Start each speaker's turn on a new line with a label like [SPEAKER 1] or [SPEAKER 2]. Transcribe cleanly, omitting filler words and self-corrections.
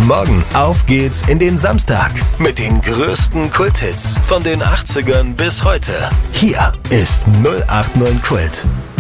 [SPEAKER 1] Morgen, auf geht's in den Samstag mit den größten Kulthits von den 80ern bis heute. Hier ist 089 Kult.